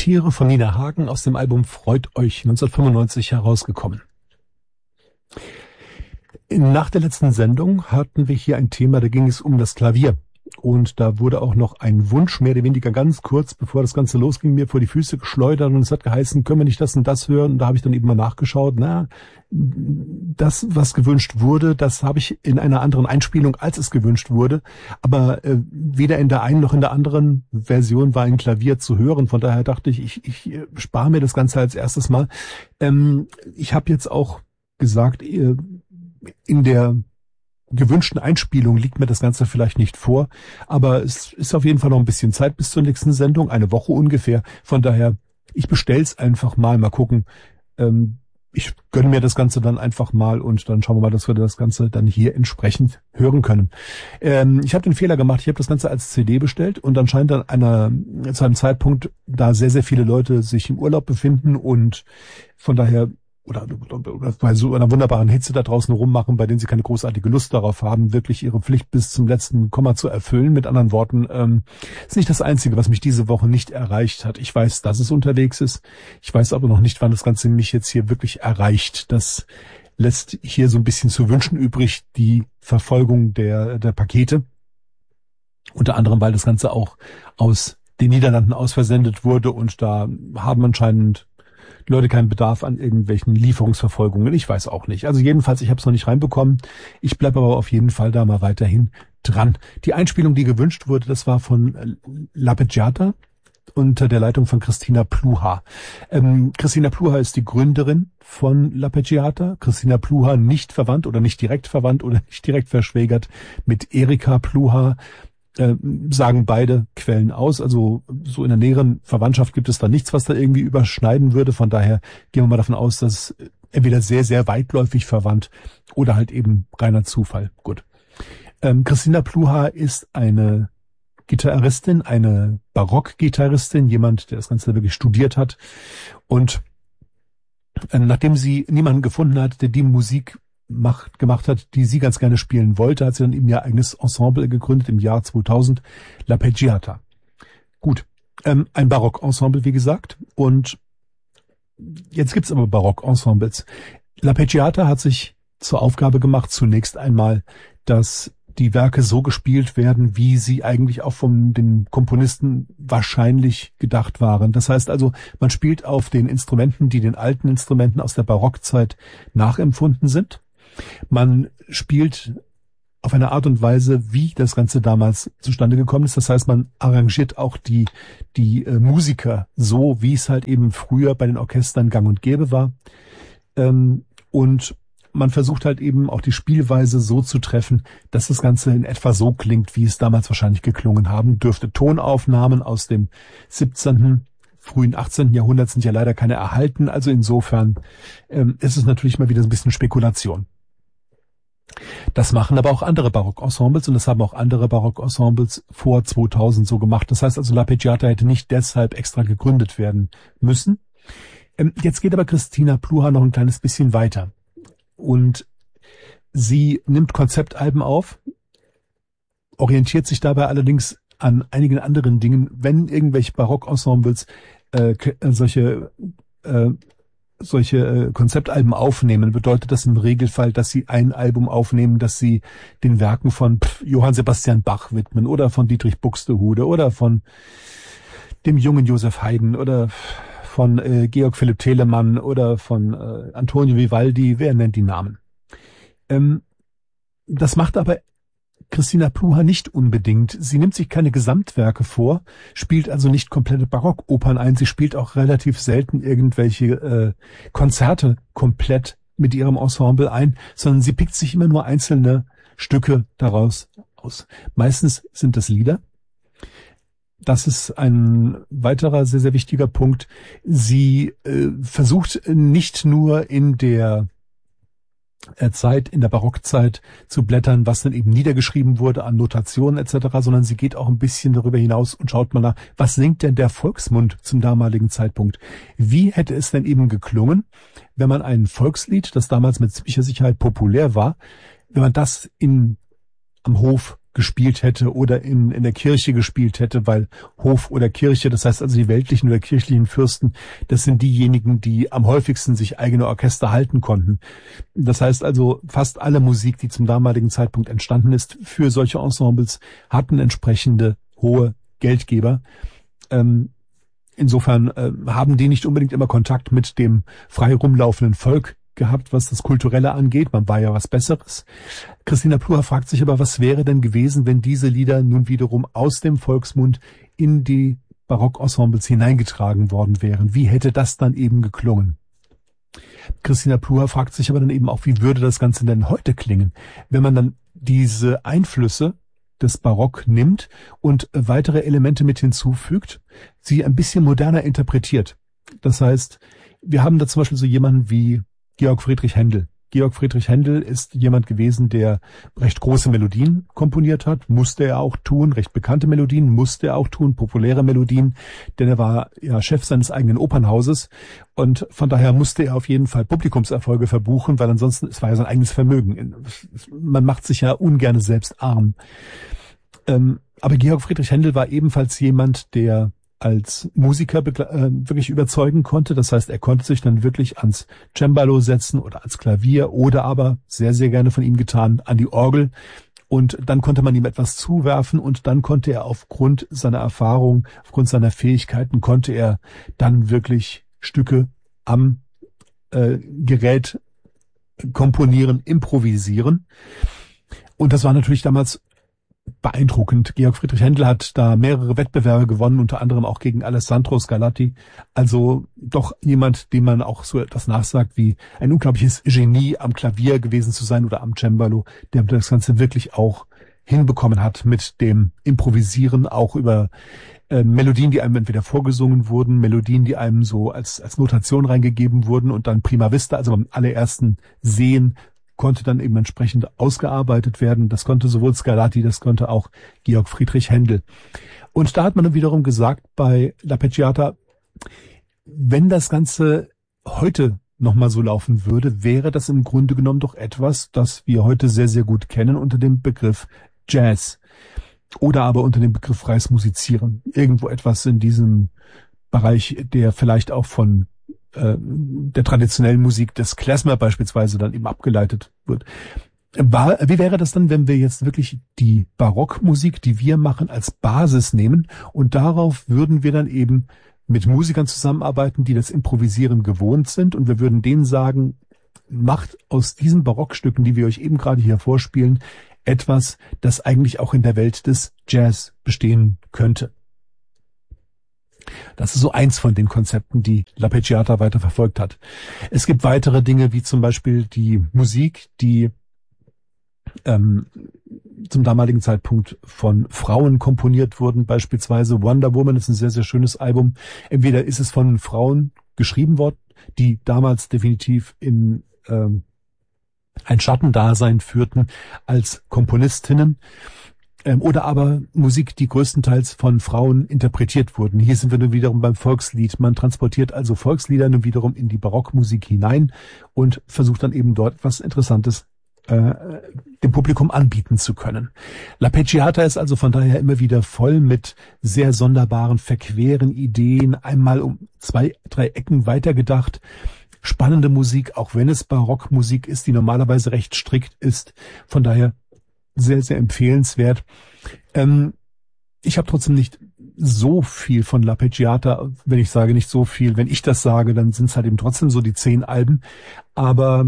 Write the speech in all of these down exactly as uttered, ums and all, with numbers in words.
Tiere von Nina Hagen aus dem Album Freut euch neunzehnhundertfünfundneunzig herausgekommen. Nach der letzten Sendung hatten wir hier ein Thema, da ging es um das Klavier. Und da wurde auch noch ein Wunsch, mehr oder weniger ganz kurz, bevor das Ganze losging, mir vor die Füße geschleudert. Und es hat geheißen, können wir nicht das und das hören? Und da habe ich dann eben mal nachgeschaut. Na, das, was gewünscht wurde, das habe ich in einer anderen Einspielung, als es gewünscht wurde. Aber äh, weder in der einen noch in der anderen Version war ein Klavier zu hören. Von daher dachte ich, ich, ich spare mir das Ganze als erstes mal. Ähm, ich habe jetzt auch gesagt, äh, in der gewünschten Einspielung liegt mir das Ganze vielleicht nicht vor, aber es ist auf jeden Fall noch ein bisschen Zeit bis zur nächsten Sendung, eine Woche ungefähr. Von daher, ich bestell's einfach mal, mal gucken. Ähm, ich gönne mir das Ganze dann einfach mal und dann schauen wir mal, dass wir das Ganze dann hier entsprechend hören können. Ähm, ich habe den Fehler gemacht, ich habe das Ganze als C D bestellt und anscheinend dann einer, zu einem Zeitpunkt, da sehr, sehr viele Leute sich im Urlaub befinden und von daher Oder, oder bei so einer wunderbaren Hitze da draußen rummachen, bei denen sie keine großartige Lust darauf haben, wirklich ihre Pflicht bis zum letzten Komma zu erfüllen. Mit anderen Worten, ähm, ist nicht das Einzige, was mich diese Woche nicht erreicht hat. Ich weiß, dass es unterwegs ist. Ich weiß aber noch nicht, wann das Ganze mich jetzt hier wirklich erreicht. Das lässt hier so ein bisschen zu wünschen übrig, die Verfolgung der, der Pakete. Unter anderem, weil das Ganze auch aus den Niederlanden ausversendet wurde und da haben anscheinend Leute keinen Bedarf an irgendwelchen Lieferungsverfolgungen. Ich weiß auch nicht. Also jedenfalls, ich habe es noch nicht reinbekommen. Ich bleibe aber auf jeden Fall da mal weiterhin dran. Die Einspielung, die gewünscht wurde, das war von L'Arpeggiata unter der Leitung von Christina Pluhar. Ähm, Christina Pluhar ist die Gründerin von L'Arpeggiata. Christina Pluhar nicht verwandt oder nicht direkt verwandt oder nicht direkt verschwägert mit Erika Pluhar. Äh, sagen beide Quellen aus. Also so in der näheren Verwandtschaft gibt es da nichts, was da irgendwie überschneiden würde. Von daher gehen wir mal davon aus, dass entweder sehr, sehr weitläufig verwandt oder halt eben reiner Zufall. Gut. Ähm, Christina Pluhar ist eine Gitarristin, eine Barockgitarristin, jemand, der das Ganze wirklich studiert hat. Und äh, nachdem sie niemanden gefunden hat, der die Musik macht, gemacht hat, die sie ganz gerne spielen wollte, hat sie dann eben ihr eigenes Ensemble gegründet im Jahr zweitausend, L'Arpeggiata. Gut, ähm, ein Barock-Ensemble, wie gesagt, und jetzt gibt's aber Barock-Ensembles. L'Arpeggiata hat sich zur Aufgabe gemacht, zunächst einmal, dass die Werke so gespielt werden, wie sie eigentlich auch von den Komponisten wahrscheinlich gedacht waren. Das heißt also, man spielt auf den Instrumenten, die den alten Instrumenten aus der Barockzeit nachempfunden sind. Man spielt auf eine Art und Weise, wie das Ganze damals zustande gekommen ist. Das heißt, man arrangiert auch die, die äh, Musiker so, wie es halt eben früher bei den Orchestern gang und gäbe war. Ähm, und man versucht halt eben auch die Spielweise so zu treffen, dass das Ganze in etwa so klingt, wie es damals wahrscheinlich geklungen haben dürfte. Tonaufnahmen aus dem siebzehnten frühen achtzehnten Jahrhundert sind ja leider keine erhalten. Also insofern ähm, ist es natürlich mal wieder ein bisschen Spekulation. Das machen aber auch andere Barockensembles und das haben auch andere Barockensembles vor zweitausend so gemacht. Das heißt also, L'Arpeggiata hätte nicht deshalb extra gegründet werden müssen. Ähm, jetzt geht aber Christina Pluhar noch ein kleines bisschen weiter. Und sie nimmt Konzeptalben auf, orientiert sich dabei allerdings an einigen anderen Dingen. Wenn irgendwelche Barockensembles äh, solche äh, solche äh, Konzeptalben aufnehmen, bedeutet das im Regelfall, dass sie ein Album aufnehmen, das sie den Werken von pff, Johann Sebastian Bach widmen oder von Dietrich Buxtehude oder von dem jungen Joseph Haydn oder von äh, Georg Philipp Telemann oder von äh, Antonio Vivaldi, wer nennt die Namen? Ähm, das macht aber Christina Pluhar nicht unbedingt. Sie nimmt sich keine Gesamtwerke vor, spielt also nicht komplette Barockopern ein. Sie spielt auch relativ selten irgendwelche äh, Konzerte komplett mit ihrem Ensemble ein, sondern sie pickt sich immer nur einzelne Stücke daraus aus. Meistens sind das Lieder. Das ist ein weiterer sehr, sehr wichtiger Punkt. Sie äh, versucht nicht nur in der Zeit, in der Barockzeit zu blättern, was dann eben niedergeschrieben wurde an Notationen et cetera, sondern sie geht auch ein bisschen darüber hinaus und schaut mal nach, was singt denn der Volksmund zum damaligen Zeitpunkt? Wie hätte es denn eben geklungen, wenn man ein Volkslied, das damals mit ziemlicher Sicherheit populär war, wenn man das in am Hof gespielt hätte oder in, in der Kirche gespielt hätte, weil Hof oder Kirche, das heißt also die weltlichen oder kirchlichen Fürsten, das sind diejenigen, die am häufigsten sich eigene Orchester halten konnten. Das heißt also, fast alle Musik, die zum damaligen Zeitpunkt entstanden ist, für solche Ensembles, hatten entsprechende hohe Geldgeber. Ähm, insofern äh, haben die nicht unbedingt immer Kontakt mit dem frei rumlaufenden Volk gehabt, was das Kulturelle angeht. Man war ja was Besseres. Christina Pluhar fragt sich aber, was wäre denn gewesen, wenn diese Lieder nun wiederum aus dem Volksmund in die Barockensembles hineingetragen worden wären? Wie hätte das dann eben geklungen? Christina Pluhar fragt sich aber dann eben auch, wie würde das Ganze denn heute klingen, wenn man dann diese Einflüsse des Barock nimmt und weitere Elemente mit hinzufügt, sie ein bisschen moderner interpretiert. Das heißt, wir haben da zum Beispiel so jemanden wie Georg Friedrich Händel. Georg Friedrich Händel ist jemand gewesen, der recht große Melodien komponiert hat, musste er auch tun, recht bekannte Melodien musste er auch tun, populäre Melodien, denn er war ja Chef seines eigenen Opernhauses und von daher musste er auf jeden Fall Publikumserfolge verbuchen, weil ansonsten, es war ja sein eigenes Vermögen. Man macht sich ja ungern selbst arm. Ähm, aber Georg Friedrich Händel war ebenfalls jemand, der als Musiker äh, wirklich überzeugen konnte. Das heißt, er konnte sich dann wirklich ans Cembalo setzen oder ans Klavier oder aber, sehr, sehr gerne von ihm getan, an die Orgel. Und dann konnte man ihm etwas zuwerfen und dann konnte er aufgrund seiner Erfahrung, aufgrund seiner Fähigkeiten, konnte er dann wirklich Stücke am äh, Gerät komponieren, improvisieren. Und das war natürlich damals beeindruckend. Georg Friedrich Händel hat da mehrere Wettbewerbe gewonnen, unter anderem auch gegen Alessandro Scarlatti. Also doch jemand, dem man auch so etwas nachsagt, wie ein unglaubliches Genie am Klavier gewesen zu sein oder am Cembalo, der das Ganze wirklich auch hinbekommen hat mit dem Improvisieren, auch über äh, Melodien, die einem entweder vorgesungen wurden, Melodien, die einem so als, als Notation reingegeben wurden und dann prima vista, also beim allerersten Sehen, konnte dann eben entsprechend ausgearbeitet werden. Das konnte sowohl Scarlatti, das konnte auch Georg Friedrich Händel. Und da hat man dann wiederum gesagt bei L'Arpeggiata, wenn das Ganze heute nochmal so laufen würde, wäre das im Grunde genommen doch etwas, das wir heute sehr, sehr gut kennen unter dem Begriff Jazz oder aber unter dem Begriff freies Musizieren. Irgendwo etwas in diesem Bereich, der vielleicht auch von der traditionellen Musik des Klezmer beispielsweise dann eben abgeleitet wird. War, wie wäre das dann, wenn wir jetzt wirklich die Barockmusik, die wir machen, als Basis nehmen und darauf würden wir dann eben mit Musikern zusammenarbeiten, die das Improvisieren gewohnt sind und wir würden denen sagen, macht aus diesen Barockstücken, die wir euch eben gerade hier vorspielen, etwas, das eigentlich auch in der Welt des Jazz bestehen könnte. Das ist so eins von den Konzepten, die L'Arpeggiata weiter verfolgt hat. Es gibt weitere Dinge, wie zum Beispiel die Musik, die ähm, zum damaligen Zeitpunkt von Frauen komponiert wurden. Beispielsweise Wonder Woman ist ein sehr, sehr schönes Album. Entweder ist es von Frauen geschrieben worden, die damals definitiv in ähm, ein Schattendasein führten als Komponistinnen, oder aber Musik, die größtenteils von Frauen interpretiert wurden. Hier sind wir nun wiederum beim Volkslied. Man transportiert also Volkslieder nun wiederum in die Barockmusik hinein und versucht dann eben dort etwas Interessantes äh, dem Publikum anbieten zu können. L'Arpeggiata ist also von daher immer wieder voll mit sehr sonderbaren, verqueren Ideen, einmal um zwei, drei Ecken weitergedacht. Spannende Musik, auch wenn es Barockmusik ist, die normalerweise recht strikt ist. Von daher sehr, sehr empfehlenswert. Ähm, ich habe trotzdem nicht so viel von L'Arpeggiata, wenn ich sage nicht so viel. Wenn ich das sage, dann sind es halt eben trotzdem so die zehn Alben. Aber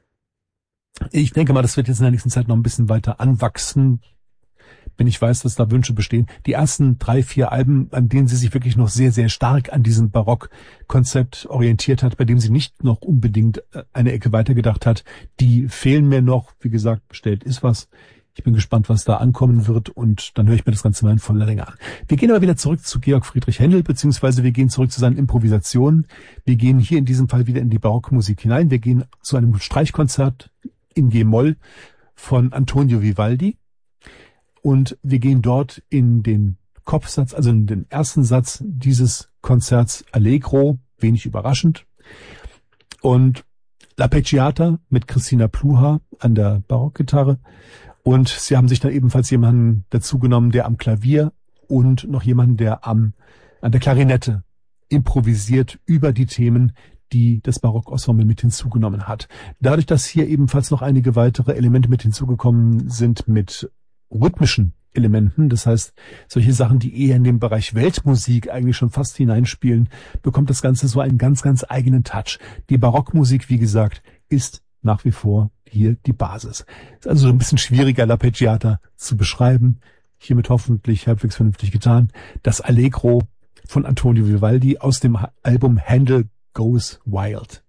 ich denke mal, das wird jetzt in der nächsten Zeit noch ein bisschen weiter anwachsen, wenn ich weiß, dass da Wünsche bestehen. Die ersten drei, vier Alben, an denen sie sich wirklich noch sehr, sehr stark an diesem Barockkonzept orientiert hat, bei dem sie nicht noch unbedingt eine Ecke weitergedacht hat, die fehlen mir noch. Wie gesagt, bestellt ist was. Ich bin gespannt, was da ankommen wird und dann höre ich mir das Ganze mal in voller Länge an. Wir gehen aber wieder zurück zu Georg Friedrich Händel, beziehungsweise wir gehen zurück zu seinen Improvisationen. Wir gehen hier in diesem Fall wieder in die Barockmusik hinein. Wir gehen zu einem Streichkonzert in G-Moll von Antonio Vivaldi und wir gehen dort in den Kopfsatz, also in den ersten Satz dieses Konzerts Allegro, wenig überraschend. Und L'Arpeggiata mit Christina Pluhar an der Barockgitarre Und sie haben sich dann ebenfalls jemanden dazu genommen, der am Klavier und noch jemanden, der am an der Klarinette improvisiert über die Themen, die das Barockensemble mit hinzugenommen hat. Dadurch, dass hier ebenfalls noch einige weitere Elemente mit hinzugekommen sind mit rhythmischen Elementen, das heißt, solche Sachen, die eher in den Bereich Weltmusik eigentlich schon fast hineinspielen, bekommt das Ganze so einen ganz, ganz eigenen Touch. Die Barockmusik, wie gesagt, ist nach wie vor hier die Basis. Ist also so ein bisschen schwieriger, L'Arpeggiata zu beschreiben. Hiermit hoffentlich halbwegs vernünftig getan. Das Allegro von Antonio Vivaldi aus dem Album Handel Goes Wild.